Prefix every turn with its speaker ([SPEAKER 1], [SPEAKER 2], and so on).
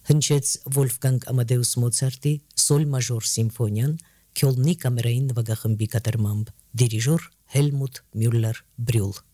[SPEAKER 1] հնչեց Վոլֆգանգ Ամադեուս Մոցարտի սոլ մաժոր սիմֆոնիան Քյոլնի կամերային նվագախմբի կատարմամբ, դիրիժոր Հելմուտ Մյուլլեր Բրյուլ։